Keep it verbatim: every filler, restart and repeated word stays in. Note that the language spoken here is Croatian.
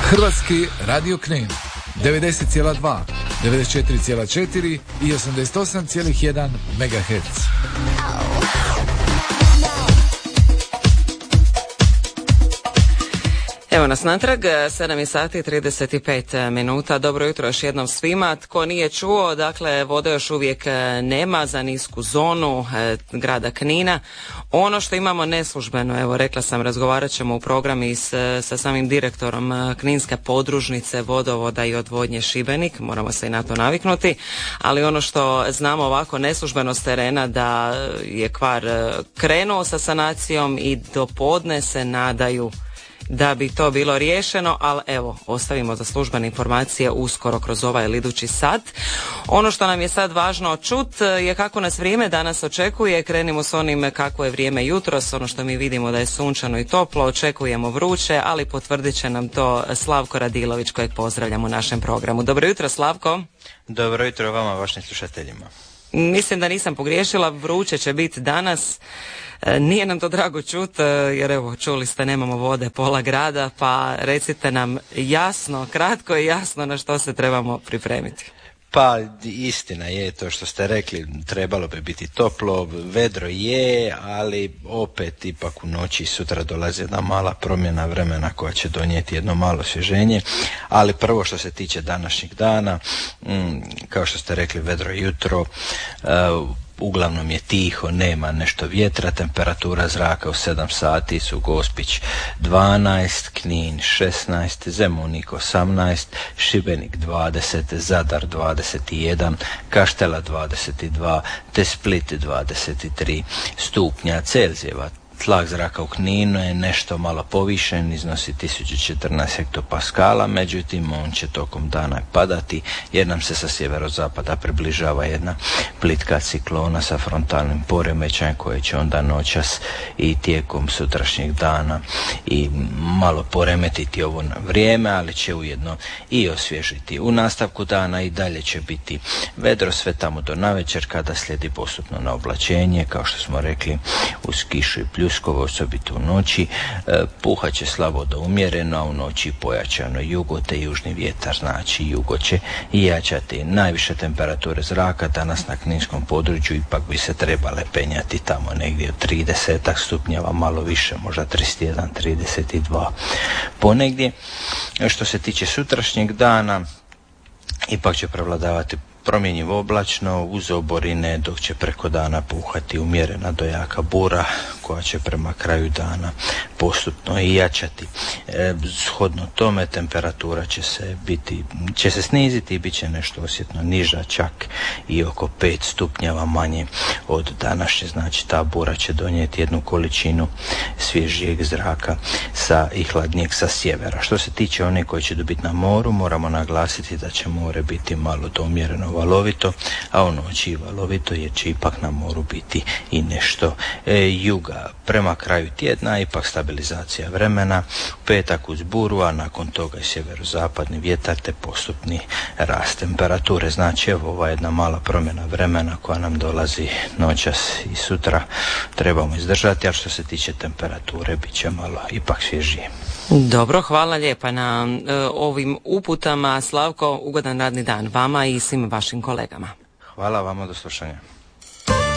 Hrvatski radio Knin devedeset zarez dva, devedeset četiri zarez četiri i osamdeset osam zarez jedan megaherca. Evo nas natrag, sedam sati i trideset pet minuta. Dobro jutro još jednom svima. Tko nije čuo, dakle, vode još uvijek nema za nisku zonu e, grada Knina. Ono što imamo neslužbeno, evo rekla sam, razgovarat ćemo u programi s, sa samim direktorom Kninske podružnice vodovoda i odvodnje Šibenik, moramo se i na to naviknuti, ali ono što znamo ovako neslužbeno s terena da je kvar krenuo sa sanacijom i do podne se nadaju da bi to bilo riješeno, ali evo, ostavimo za službene informacije uskoro kroz ovaj ili idući sat. Ono što nam je sad važno čut je kako nas vrijeme danas očekuje. Krenimo s onim kako je vrijeme jutros, ono što mi vidimo da je sunčano i toplo, očekujemo vruće, ali potvrdit će nam to Slavko Radilović kojeg pozdravljam u našem programu. Dobro jutro, Slavko. Dobro jutro vama, vašim slušateljima. Mislim da nisam pogriješila, vruće će biti danas. Nije nam to drago čut, jer evo, čuli ste, nemamo vode pola grada, pa recite nam jasno, kratko i jasno na što se trebamo pripremiti. Pa istina je to što ste rekli, trebalo bi biti toplo, vedro je, ali opet ipak u noći sutra dolazi jedna mala promjena vremena koja će donijeti jedno malo osvježenje, ali prvo što se tiče današnjeg dana, kao što ste rekli, vedro jutro, uglavnom je tiho, nema nešto vjetra, temperatura zraka u sedam sati su Gospić dvanaest, Knin šesnaest, Zemunik osamnaest, Šibenik dvadeset, Zadar dvadeset jedan, Kaštela dvadeset dva, te Split dvadeset tri stupnja Celzijeva. Tlak zraka u Kninu je nešto malo povišen, iznosi tisuću četrnaest hektopaskala, međutim on će tokom dana padati jer nam se sa sjeverozapada približava jedna plitka ciklona sa frontalnim poremećajem koje će onda noćas i tijekom sutrašnjeg dana i malo poremetiti ovo vrijeme, ali će ujedno i osvježiti. U nastavku dana i dalje će biti vedro sve tamo do navečer kada slijedi postupno na oblačenje, kao što smo rekli, uz kišu i pljuskovo, osobito u noći, puhat će slabo do umjereno, a u noći pojačano jugo te južni vjetar, znači jugo će i jačati. Najviše temperature zraka danas na kninskom području ipak bi se trebale penjati tamo negdje od trideset stupnjeva, malo više, možda trideset jedan, trideset dva ponegdje. Što se tiče sutrašnjeg dana, ipak će prevladavati promjenjivo oblačno uz oborine, dok će preko dana puhati umjerena do jaka bura koja će prema kraju dana postupno i jačati. E, shodno tome temperatura će se biti, će se sniziti i bit će nešto osjetno niža, čak i oko pet stupnjeva manje od današnje. Znači ta bura će donijeti jednu količinu svježijeg zraka sa i hladnijeg sa sjevera. Što se tiče one koji će dobiti na moru, moramo naglasiti da će more biti malo do umjereno valovito, a u noći valovito jer će ipak na moru biti i nešto e, juga. Prema kraju tjedna ipak stabilizacija vremena, petak uz buru, a nakon toga i sjeverozapadni vjetar te postupni rast temperature. Znači evo ova jedna mala promjena vremena koja nam dolazi noćas i sutra trebamo izdržati, a što se tiče temperature bit će malo ipak svježije. Dobro, hvala lijepa na uh, ovim uputama. Slavko, ugodan radni dan vama i svim vašim kolegama. Hvala vama, do slušanja.